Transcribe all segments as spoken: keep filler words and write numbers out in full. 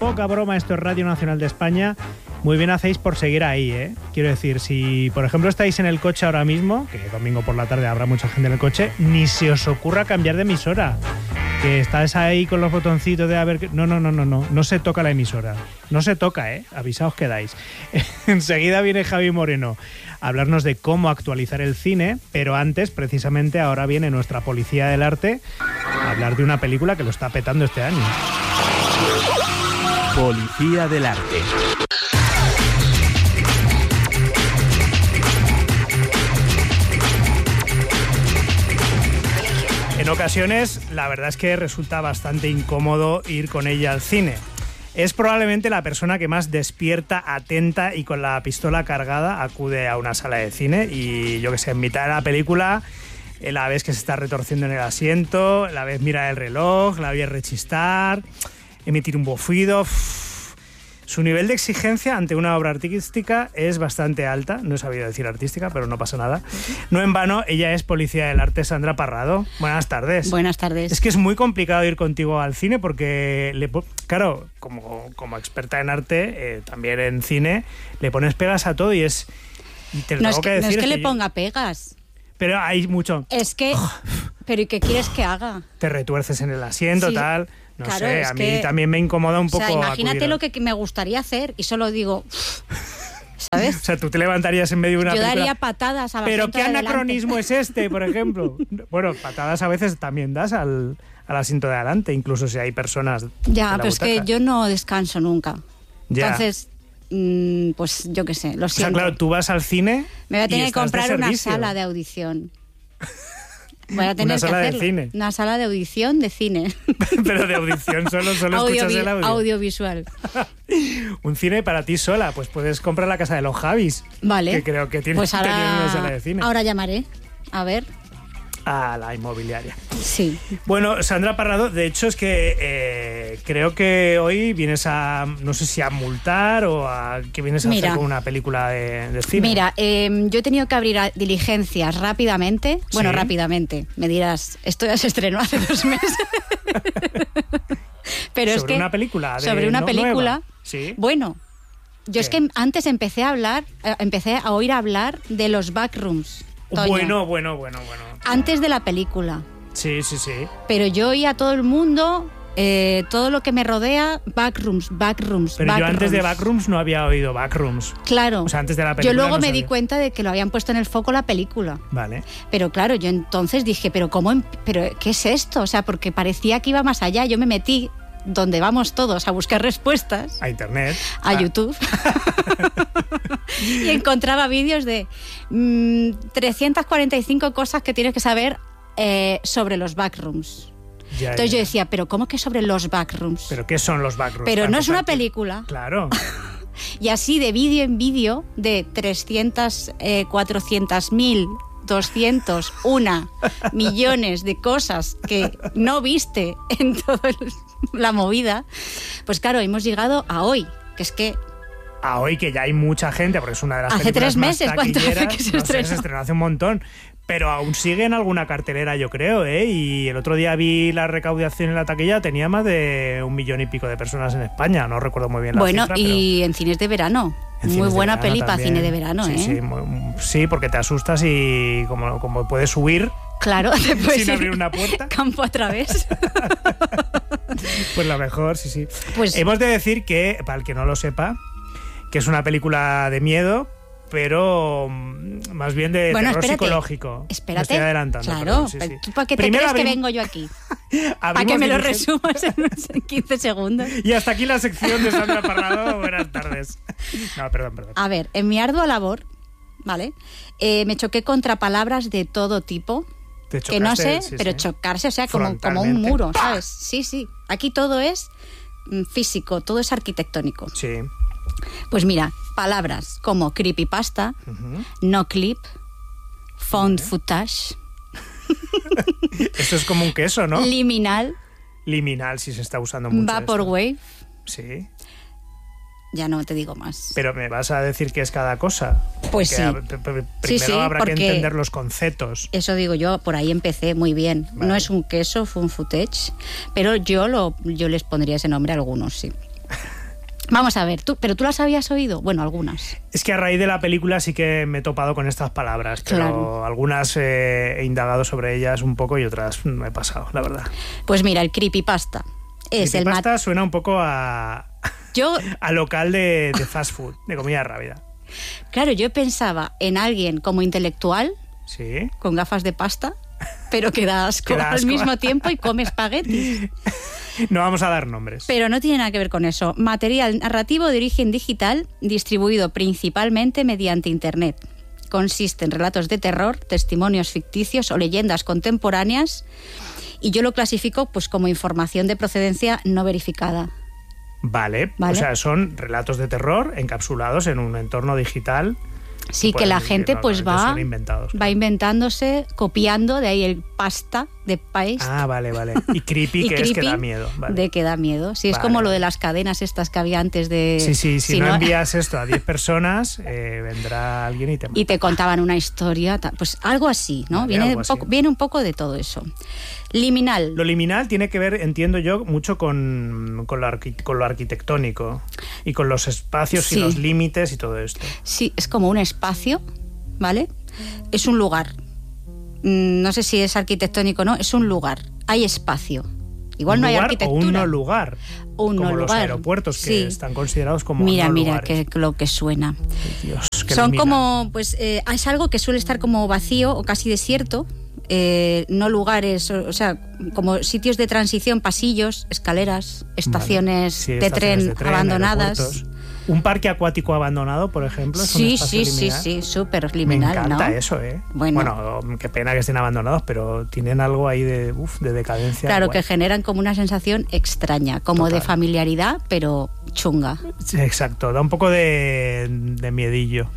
poca broma, esto es Radio Nacional de España. Muy bien hacéis por seguir ahí, ¿eh? Quiero decir, si por ejemplo estáis en el coche ahora mismo, que domingo por la tarde habrá mucha gente en el coche, ni se os ocurra cambiar de emisora. Que estáis ahí con los botoncitos de a ver... No, no, no, no, no, no se toca la emisora. No se toca, ¿eh? Avisaos quedáis. Enseguida viene Javi Moreno a hablarnos de cómo actualizar el cine, pero antes, precisamente, ahora viene nuestra policía del arte a hablar de una película que lo está petando este año. Policía del arte. En ocasiones, la verdad es que resulta bastante incómodo ir con ella al cine. Es probablemente la persona que más despierta, atenta y con la pistola cargada acude a una sala de cine y, yo que sé, en mitad de la película la ves que se está retorciendo en el asiento, la ves mirar el reloj, la ves rechistar, emitir un bufido. Su nivel de exigencia ante una obra artística es bastante alta. No he sabido decir artística, pero no pasa nada. No en vano, ella es policía del arte, Sandra Parrado. Buenas tardes. Buenas tardes. Es que es muy complicado ir contigo al cine porque, le, claro, como, como experta en arte, eh, también en cine, le pones pegas a todo y es... Y te lo no, tengo es que, que decir, no es que es le que yo, ponga pegas. Pero hay mucho... Es que... ¿Pero y qué quieres que haga? Te retuerces en el asiento, sí, tal... No claro, sé, a mí que, también me incomoda un poco. O sea, imagínate acudir. lo que me gustaría hacer y solo digo, ¿sabes? O sea, tú te levantarías en medio de una Yo película. daría patadas a la Pero gente ¿qué de anacronismo delante? es este, por ejemplo? Bueno, patadas a veces también das al, al asiento de adelante, incluso si hay personas. Ya, en la pero es butaca. que yo no descanso nunca. Ya. Entonces, mmm, pues yo qué sé, lo siento. O sea, claro, tú vas al cine. Me voy a tener y que estás de comprar una servicio. sala de audición. Voy a tener Una sala que de hacerlo. cine. Una sala de audición de cine. Pero de audición solo, solo Audio, escuchas el audio. Audiovisual. Un cine para ti sola, pues puedes comprar la casa de los Javis. Vale. Que creo que tiene, pues ahora, tienen una sala de cine. Ahora llamaré. A ver. A la inmobiliaria. Sí. Bueno, Sandra Parrado, de hecho es que eh, creo que hoy vienes a, no sé si a multar o a que vienes a Mira, hacer con una película de, de cine. Mira, eh, yo he tenido que abrir a diligencias rápidamente. Bueno, ¿Sí? rápidamente. Me dirás, esto ya se estrenó hace dos meses. Pero ¿Sobre es que una película? De, sobre una ¿no? película. Nueva. Sí. Bueno, yo ¿Qué? es que antes empecé a hablar, eh, empecé a oír hablar de los backrooms. Toño, Bueno, bueno, bueno, bueno. antes de la película. Sí, sí, sí. Pero yo oía a todo el mundo, eh, todo lo que me rodea, backrooms, backrooms, Pero backrooms. yo antes de Backrooms no había oído Backrooms. Claro. O sea, antes de la película Yo luego no me sabía. di cuenta de que lo habían puesto en el foco la película. Vale. Pero claro, yo entonces dije, pero cómo, em- pero qué es esto, o sea, porque parecía que iba más allá. Yo me metí donde vamos todos a buscar respuestas, A internet. a Ah. YouTube, y encontraba vídeos de mm, trescientas cuarenta y cinco cosas que tienes que saber eh, sobre los backrooms. Ya, Entonces ya. yo decía, pero cómo que sobre los backrooms? ¿Pero qué son los Backrooms? Pero Para no es una empezar, película. Claro. Y así de vídeo en vídeo, de trescientas, eh, cuatrocientas mil, doscientos uno millones de cosas que no viste en toda la movida, pues claro, hemos llegado a hoy, que es que... A hoy que ya hay mucha gente, porque es una de las Hace películas tres más meses, ¿cuánto hace taquilleras. que se No sé, estrenó? se estrenó hace un montón. Pero aún sigue en alguna cartelera, yo creo, ¿eh? Y el otro día vi la recaudación en la taquilla, tenía más de un millón y pico de personas en España. No recuerdo muy bien la Bueno, cifra, y en cines de verano. pero en Muy cines de buena verano peli para también. cine de verano, sí, ¿eh? Sí, muy- sí, porque te asustas y como, como puedes subir Claro, te puedes sin ir abrir una puerta, campo a través. pues lo mejor, sí, sí. Pues Hemos de decir que, para el que no lo sepa, que es una película de miedo, pero mm, más bien de Bueno, terror espérate, psicológico. espérate. Me estoy adelantando. Claro, perdón, sí, pero sí. ¿tú para qué te Primero crees que abrimos- vengo yo aquí? Para abrimos que me lo diligen- resumas en en quince segundos. Y hasta aquí la sección de Sandra Parrado. Buenas tardes. No, perdón, perdón. A ver, en mi ardua labor, ¿vale? Eh, me choqué contra palabras de todo tipo, Te que no chocaste, sé, sí, pero sí. chocarse, o sea, como, como un Frontalmente. muro, ¿sabes? Sí, sí. Aquí todo es mm, físico, todo es arquitectónico. Sí. Pues mira, palabras como creepypasta, Ujú. no clip, found footage, Esto es como un queso, ¿no? liminal, Liminal, si se está usando mucho. vaporwave, esto. Sí. ya no te digo más. Pero me vas a decir que es cada cosa. Pues Porque sí. a- p- p- Sí, Primero sí, habrá que porque- entender los conceptos. Eso digo yo, por ahí empecé muy bien. Vale. No es un queso, fue un footage, pero yo lo yo les pondría ese nombre a algunos, sí. Vamos a ver, ¿tú, ¿pero tú las habías oído? Bueno, algunas. Es que a raíz de la película sí que me he topado con estas palabras, pero Claro. algunas eh, he indagado sobre ellas un poco y otras me he pasado, la verdad. Pues mira, el creepypasta. Es el Creepypasta mat- suena un poco a, Yo, a local de, de fast food, de comida rápida. claro, yo pensaba en alguien como intelectual, Sí. con gafas de pasta, pero que da asco Que da al asco. mismo tiempo y come espaguetis. No vamos a dar nombres. Pero no tiene nada que ver con eso. Material narrativo de origen digital distribuido principalmente mediante Internet. Consiste en relatos de terror, testimonios ficticios o leyendas contemporáneas, y yo lo clasifico pues como información de procedencia no verificada. Vale, Vale. o sea, son relatos de terror encapsulados en un entorno digital. Sí, que pueden- la gente pues normalmente va, son inventados, va claro. inventándose, copiando, de ahí el pasta de paste. Ah, vale, vale. Y creepy, y que es que creepy, da miedo. Vale. de que da miedo. Sí, es Vale, como lo vale. de las cadenas estas que había antes de... Sí, sí, si, si no, no- envías esto a diez personas, eh, vendrá alguien y te mata. y te contaban una historia, ta- pues algo así, ¿no? Vale, viene, algo un así. poco, viene un poco de todo eso. Liminal. Lo liminal tiene que ver, entiendo yo, mucho con, con, lo, arqui- con lo arquitectónico y con los espacios Sí. y los límites y todo esto. Sí, es como un espacio, ¿vale? Es un lugar. Mm, No sé si es arquitectónico o no, es un lugar. Hay espacio. Igual ¿Un no hay lugar arquitectura. o un no lugar? Un como no los lugar. aeropuertos que Sí. están considerados como Mira, no mira, lugares. que, lo que suena. Dios, qué Son liminal. como, pues, eh, es algo que suele estar como vacío o casi desierto. eh, no lugares, o, o sea, como sitios de transición, pasillos, escaleras, estaciones, Sí, de, estaciones tren abandonadas. aeropuertos. Un parque acuático abandonado, por ejemplo, es un Sí, espacio sí, sí, liminal. sí, súper Me liminal, encanta ¿no? eso, ¿eh? Bueno. qué pena que estén abandonados, pero tienen algo ahí de, uf, de decadencia. Claro, guay. que generan como una sensación extraña, como Total. de familiaridad, pero chunga. Sí, exacto, da un poco de, de miedillo.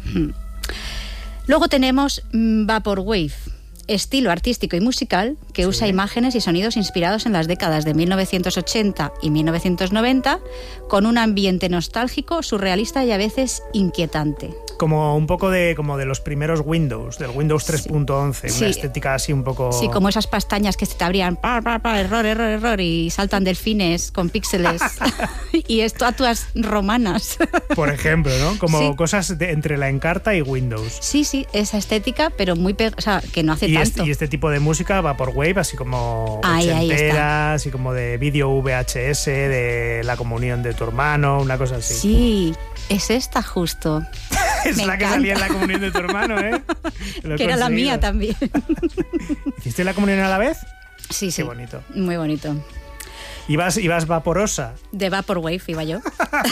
Luego tenemos mm, Vaporwave, estilo artístico y musical que Sí. usa imágenes y sonidos inspirados en las décadas de mil novecientos ochenta y mil novecientos noventa, con un ambiente nostálgico, surrealista y a veces inquietante. Como un poco de, como de los primeros Windows, del Windows tres punto once, Sí. una estética así un poco... Sí, como esas pestañas que se te abrían, pa, pa, pa, error, error, error, y saltan delfines con píxeles y estatuas romanas. Por ejemplo, ¿no? Como Sí. cosas de- entre la Encarta y Windows. Sí, sí, esa estética, pero muy... pe- o sea, que no hace Y tanto. este, y este tipo de música va por wave, así como Ahí, ahí está. ochentera, así como de vídeo V H S, de la comunión de tu hermano, una cosa así. Sí, es esta justo. Es me la que encanta. salía en la comunión de tu hermano, ¿eh? Lo he Que era la conseguido. mía también. ¿Hiciste la comunión a la vez? Sí, sí. Qué bonito. Muy bonito. Ibas, ibas vaporosa, De Vaporwave iba yo.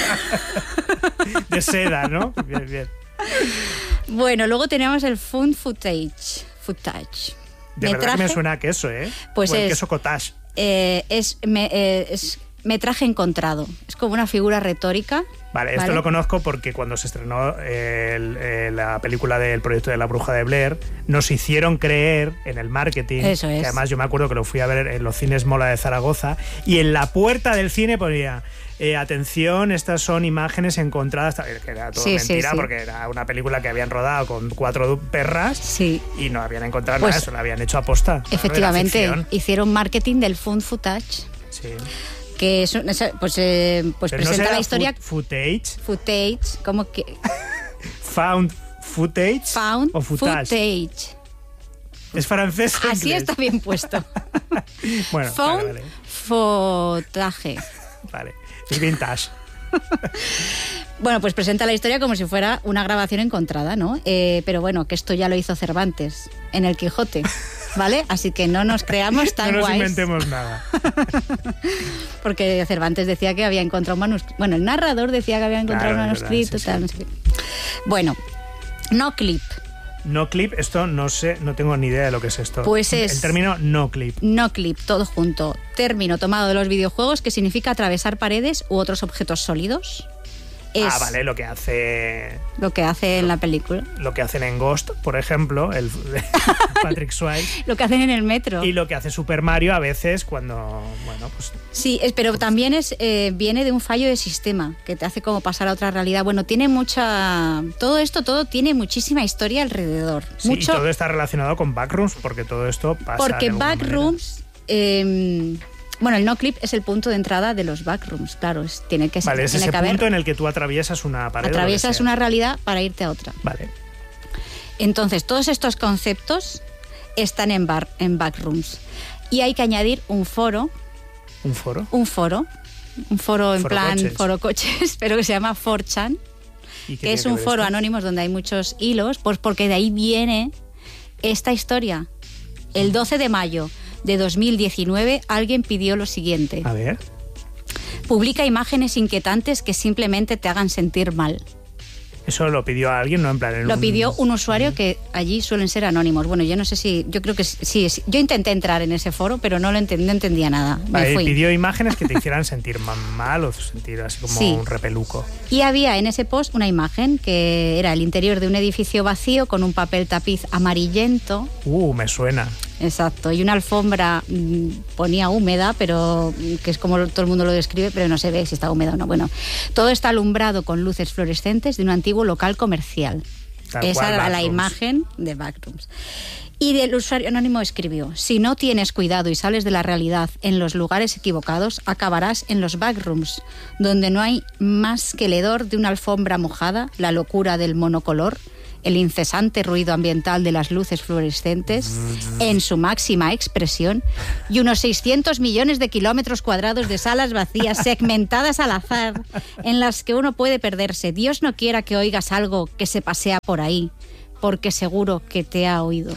de seda, ¿no? Bien, bien. Bueno, luego tenemos el Found Footage. Footage. De verdad que Metraje, me suena a queso, ¿eh? Pues O el es- queso cottage. eh, es, me- eh, es metraje encontrado. Es como una figura retórica. Vale, esto ¿Vale? lo conozco porque cuando se estrenó el- el- la película del proyecto de la bruja de Blair, nos hicieron creer en el marketing, Eso es. que además yo me acuerdo que lo fui a ver en los cines Mola de Zaragoza, y en la puerta del cine ponía, eh, atención, estas son imágenes encontradas, que era todo Sí, sí, mentira sí. porque era una película que habían rodado con cuatro perras Sí. y no habían encontrado Pues, nada, eso lo habían hecho aposta. Efectivamente, Era ficción. hicieron marketing del Found Footage, Sí. que es, un- esa- pues, eh, pues Pero no presenta será la historia... foot- footage, Footage, como que... found footage Found o footage. Footage. Es francés. o Así inglés? está bien puesto. Bueno, Found vale, vale. Footage. Vale, es vintage. Bueno, pues presenta la historia como si fuera una grabación encontrada, ¿no? Eh, pero bueno, que esto ya lo hizo Cervantes en el Quijote, ¿vale? Así que no nos creamos tan No nos guays, inventemos nada. porque Cervantes decía que había encontrado un manuscrito. Bueno, el narrador decía que había encontrado Claro, un es verdad, manuscrito, sí, tal, sí. no sé qué. Bueno, no clip. No clip, esto no sé, no tengo ni idea de lo que es esto. Pues es- El término no clip. No clip, todo junto. Término tomado de los videojuegos que significa atravesar paredes u otros objetos sólidos. Es Ah, vale, lo que hace lo que hace en la película. lo que hacen en Ghost, por ejemplo, el Patrick Swayze, Lo que hacen en el metro. y lo que hace Super Mario a veces cuando, bueno, pues Sí, es- pero también es eh, viene de un fallo de sistema que te hace como pasar a otra realidad. Bueno, tiene mucha... Todo esto, todo tiene muchísima historia alrededor. sí, Mucho, y todo está relacionado con Backrooms porque todo esto pasa porque de alguna Backrooms... eh, Bueno, el no-clip es el punto de entrada de los backrooms, claro. Es, tiene que ser. Vale, es tiene ese que haber, punto en el que tú atraviesas una pared. Atraviesas una realidad para irte a otra. Vale. Entonces, todos estos conceptos están en, bar, en backrooms. Y hay que añadir un foro. ¿Un foro? Un foro. Un foro en Foro plan coches. foro coches, pero que se llama four chan, que es un que foro esto? anónimo donde hay muchos hilos, pues porque de ahí viene esta historia. El doce de mayo de dos mil diecinueve alguien pidió lo siguiente. A ver. Publica imágenes inquietantes que simplemente te hagan sentir mal. Eso lo pidió a alguien, ¿no? En plan, en Lo un... pidió un usuario que allí suelen ser anónimos. Bueno, yo no sé si... Yo creo que sí. sí yo intenté entrar en ese foro, pero no lo entendí, no entendía nada. Me Vale, fui. pidió imágenes que te hicieran sentir ma- mal o sentir así como Sí. un repeluco. Y había en ese post una imagen que era el interior de un edificio vacío con un papel tapiz amarillento. Uh, me suena. Exacto. Y una alfombra mmm, ponía húmeda, pero que es como todo el mundo lo describe, pero no se ve si está húmeda o no. Bueno, todo está alumbrado con luces fluorescentes de un antiguo local comercial. Tal Esa cual, era la Backrooms. imagen de Backrooms. Y el usuario anónimo escribió: si no tienes cuidado y sales de la realidad en los lugares equivocados, acabarás en los backrooms, donde no hay más que el hedor de una alfombra mojada, la locura del monocolor, el incesante ruido ambiental de las luces fluorescentes en su máxima expresión y unos seiscientos millones de kilómetros cuadrados de salas vacías segmentadas al azar en las que uno puede perderse. Dios no quiera que oigas algo que se pasea por ahí, porque seguro que te ha oído.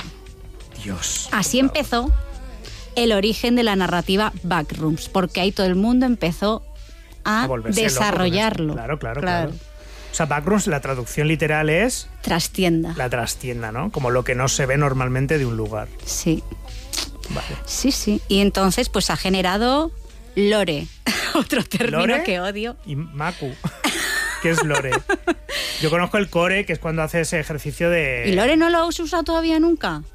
Dios. Así empezó el origen de la narrativa Backrooms, porque ahí todo el mundo empezó a, A volverse loco con desarrollarlo. esto. Claro, claro, claro. O sea, Backrooms, la traducción literal es Trastienda. la trastienda, ¿no? Como lo que no se ve normalmente de un lugar. Sí. Vale. Sí, sí. Y entonces, pues ha generado lore, otro término ¿Lore? que odio. Y Maku. ¿Qué es lore? Yo conozco el core, que es cuando haces ese ejercicio de... ¿Y lore no lo has usado todavía nunca?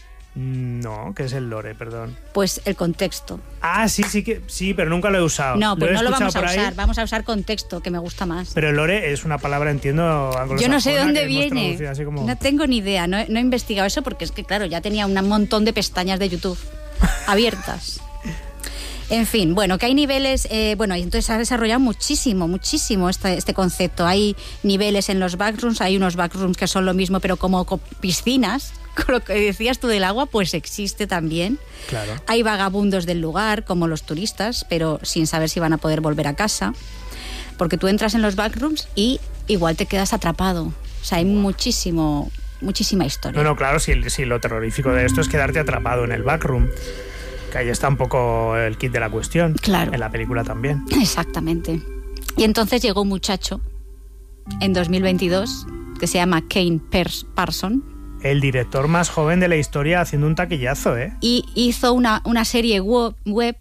No, ¿qué es el lore? Perdón. Pues el contexto. Ah, sí, sí, que sí, pero nunca lo he usado. No, pues he no lo escuchado vamos a por ahí, usar. Vamos a usar contexto, que me gusta más. Pero el lore es una palabra, entiendo, anglosajona. Yo no sé de dónde que hemos viene. traducido así como... No tengo ni idea. No he, no he investigado eso porque es que, claro, ya tenía un montón de pestañas de YouTube abiertas. En fin, bueno, que hay niveles, eh, bueno, y entonces ha desarrollado muchísimo, muchísimo este, este concepto. Hay niveles en los backrooms, hay unos backrooms que son lo mismo, pero como con piscinas, con lo que decías tú del agua, pues existe también. Claro. Hay vagabundos del lugar, como los turistas, pero sin saber si van a poder volver a casa. Porque tú entras en los backrooms y igual te quedas atrapado. O sea, hay muchísimo, muchísima historia. No, no, claro, si, si lo terrorífico de esto es quedarte atrapado en el backroom. Que ahí está un poco el kit de la cuestión. Claro. En la película también. Exactamente. Y entonces llegó un muchacho en dos mil veintidós que se llama Kane Pers- Parson El director más joven de la historia haciendo un taquillazo, ¿eh? y hizo una, una serie web, web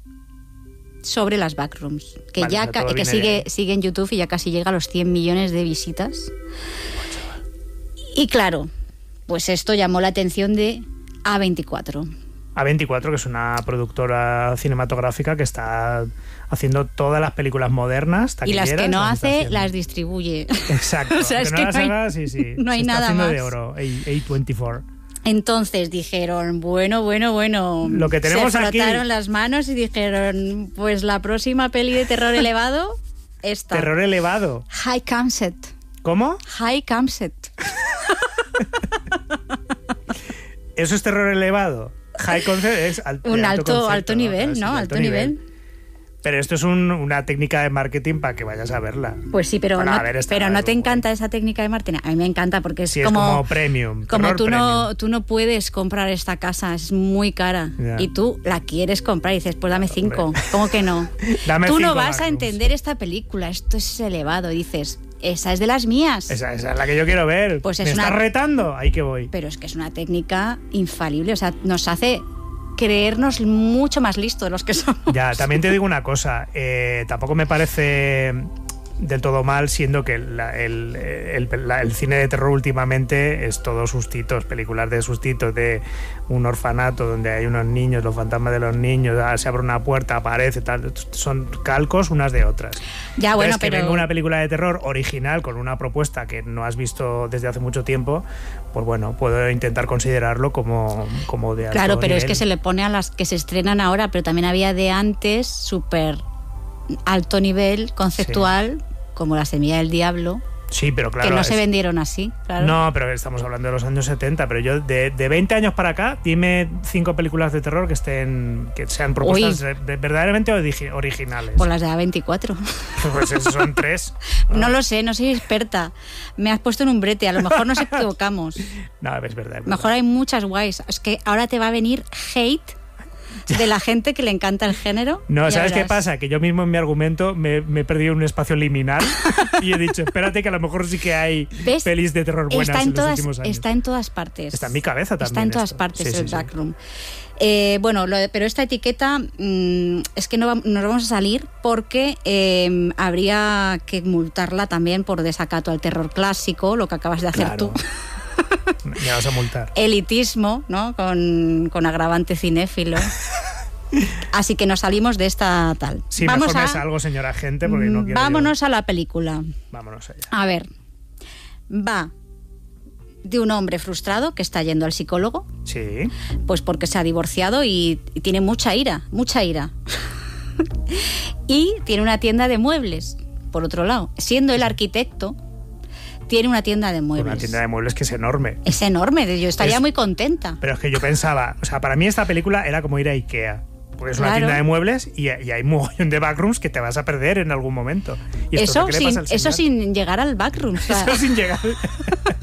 sobre las backrooms, que Vale, ya o sea, ca- todo que viene sigue, de- sigue en YouTube y ya casi llega a los cien millones de visitas. Y claro, pues esto llamó la atención de A veinticuatro. A veinticuatro, que es una productora cinematográfica que está haciendo todas las películas modernas, Y las que taquilleras, no las está hace, haciendo. las distribuye. Exacto. O sea, Aunque es no que las no hay- haga, sí, sí. no hay Se está nada haciendo más. de oro, A veinticuatro. Entonces dijeron, bueno, bueno, bueno. Lo que tenemos Se aquí- frotaron las manos y dijeron, pues la próxima peli de terror elevado, esta. Terror elevado. High concept. ¿Cómo? High concept. ¿Eso es terror elevado? High concept es al- Un de alto, concepto, alto nivel, Sí, ¿no? de Alto nivel. Pero esto es un- una técnica de marketing para que vayas a verla. Pues sí, pero, Bueno, no, a ver, está pero no algo te guay. encanta esa técnica de marketing. A mí me encanta porque es Sí, es como, como premium, como terror tú no, premium. tú no puedes comprar esta casa, es muy cara. Ya. Y tú la quieres comprar y dices, pues dame cinco. ¿Cómo que no? Dame tú no cinco vas a Backrooms. entender esta película, esto es elevado. Y dices, esa es de las mías. Esa, esa es la que yo quiero ver. Pues ¿Me es una- estás retando? Ahí que voy. Pero es que es una técnica infalible, o sea, nos hace creernos mucho más listos de los que somos. Ya, también te digo una cosa. eh, tampoco me parece del todo mal, siendo que la- el, el- la- el cine de terror últimamente es todo sustitos, películas de sustitos, de un orfanato donde hay unos niños, los fantasmas de los niños, ah, se abre una puerta, aparece, tal. Son calcos unas de otras. Ya, bueno, Entonces, que pero... venga una película de terror original con una propuesta que no has visto desde hace mucho tiempo, pues bueno, puedo intentar considerarlo como, como de alto Claro, pero nivel. es que se le pone a las que se estrenan ahora, pero también había de antes súper alto nivel conceptual, sí. como La semilla del diablo. Sí, pero claro. Que no es... se vendieron así, claro. No, pero estamos hablando de los años setenta. Pero yo, de, de veinte años para acá, dime cinco películas de terror que estén que sean propuestas de, de, verdaderamente originales. Pues las de A veinticuatro. Pues esos son tres. ¿No? no lo sé, no soy experta. Me has puesto en un brete, a lo mejor nos equivocamos. No, es verdad, es verdad. Mejor hay muchas guays. Es que ahora te va a venir hate de la gente que le encanta el género. No, ¿sabes qué pasa? Que yo mismo en mi argumento me, me he perdido un espacio liminal y he dicho, espérate que a lo mejor sí que hay ¿Ves? pelis de terror buenas está en, en todas, los últimos años. Está en todas partes. Está en mi cabeza también. Está en todas esto. partes sí, el sí, backroom. Sí. Eh, bueno, lo de, pero esta etiqueta mmm, es que no va, nos vamos a salir porque eh, habría que multarla también por desacato al terror clásico, lo que acabas de hacer claro. tú. Me vas a multar. Elitismo, ¿no? Con, con agravante cinéfilo. Así que nos salimos de esta tal. Sí, Vamos mejor a, me salgo, señora gente, porque no quiero Vámonos yo... a la película. Vámonos allá. A ver, va de un hombre frustrado que está yendo al psicólogo. Sí. Pues porque se ha divorciado y, y tiene mucha ira, mucha ira. Y tiene una tienda de muebles, por otro lado. Siendo el arquitecto, tiene una tienda de muebles. Una tienda de muebles que es enorme. Es enorme, yo estaría es... muy contenta. Pero es que yo pensaba, o sea, para mí esta película era como ir a Ikea. Porque es claro. una tienda de muebles y, y hay un mogollón de backrooms que te vas a perder en algún momento. Y esto eso, es lo que le sin, pasa al eso sin llegar al backroom. O sea... Eso sin llegar.